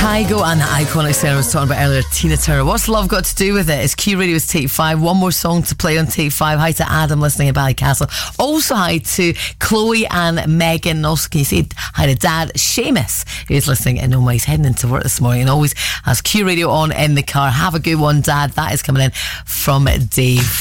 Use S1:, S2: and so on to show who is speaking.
S1: Kygo and the iconic Sarah was talking about earlier, Tina Turner. What's love got to do with it? It's Q Radio's Take 5. One more song to play on Take 5. Hi to Adam listening in Ballycastle. Also hi to Chloe and Megan. And also can you say hi to Dad Seamus, who's listening in Oma. He's heading into work this morning and always has Q Radio on in the car. Have a good one, Dad. That is coming in from Dave.